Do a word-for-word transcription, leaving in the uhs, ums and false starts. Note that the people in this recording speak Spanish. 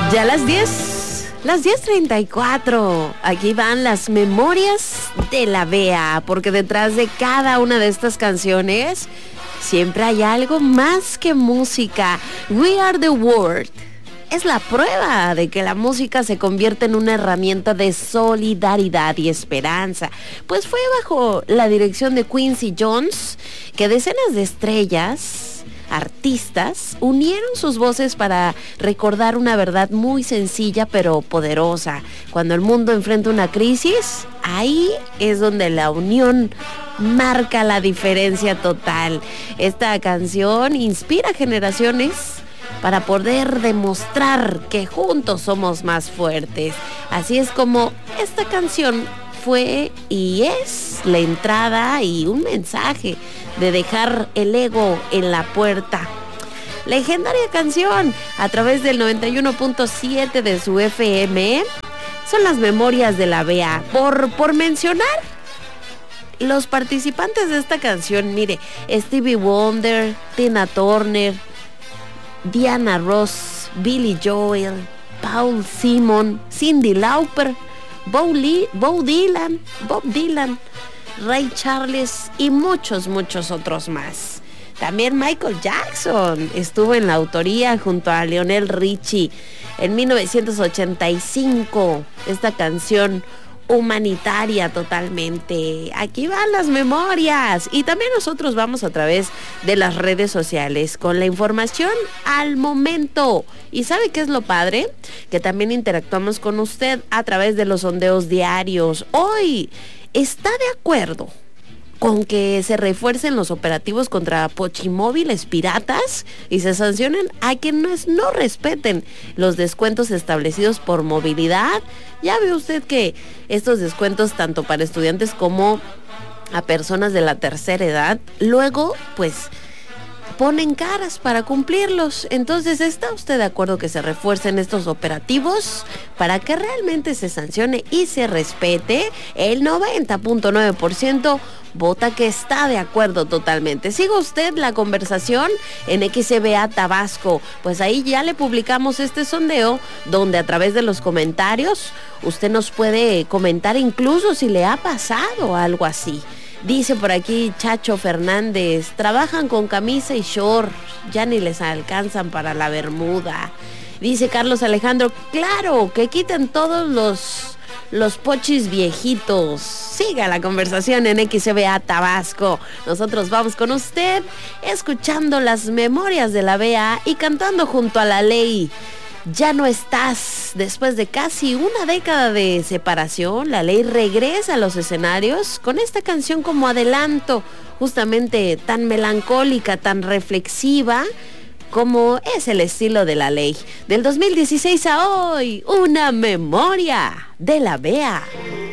Ya las diez, las diez treinta y cuatro. Aquí van las memorias de la Bea, porque detrás de cada una de estas canciones siempre hay algo más que música. We Are the World es la prueba de que la música se convierte en una herramienta de solidaridad y esperanza, pues fue bajo la dirección de Quincy Jones que decenas de estrellas, artistas, unieron sus voces para recordar una verdad muy sencilla pero poderosa. Cuando el mundo enfrenta una crisis, ahí es donde la unión marca la diferencia total. Esta canción inspira a generaciones para poder demostrar que juntos somos más fuertes. Así es como esta canción fue y es la entrada y un mensaje de dejar el ego en la puerta. Legendaria canción a través del noventa y uno punto siete de su F M. Son las memorias de la Bea. Por, por mencionar los participantes de esta canción, mire, Stevie Wonder, Tina Turner, Diana Ross, Billy Joel, Paul Simon, Cyndi Lauper, Bob, Lee, Bob Dylan, Bob Dylan, Ray Charles y muchos, muchos otros más. También Michael Jackson estuvo en la autoría junto a Lionel Richie en mil novecientos ochenta y cinco. Esta canción humanitaria totalmente. Aquí van las memorias. Y también nosotros vamos a través de las redes sociales con la información al momento. ¿Y sabe qué es lo padre? Que también interactuamos con usted a través de los sondeos diarios. Hoy, ¿está de acuerdo con que se refuercen los operativos contra pochimóviles piratas y se sancionen a quienes no respeten los descuentos establecidos por movilidad? Ya ve usted que estos descuentos, tanto para estudiantes como a personas de la tercera edad, luego pues ponen caras para cumplirlos. Entonces, ¿está usted de acuerdo que se refuercen estos operativos para que realmente se sancione y se respete? El noventa punto nueve por ciento vota que está de acuerdo totalmente. Siga usted la conversación en X B A Tabasco, pues ahí ya le publicamos este sondeo donde a través de los comentarios usted nos puede comentar incluso si le ha pasado algo así. Dice por aquí Chacho Fernández, trabajan con camisa y short, ya ni les alcanzan para la bermuda. Dice Carlos Alejandro, claro, que quiten todos los, los pochis viejitos. Siga la conversación en X B A Tabasco. Nosotros vamos con usted, escuchando las memorias de la Bea y cantando junto a la ley. Ya no estás. Después de casi una década de separación, la ley regresa a los escenarios con esta canción como adelanto, justamente tan melancólica, tan reflexiva, como es el estilo de la ley. Del dos mil dieciséis a hoy, una memoria de la Bea.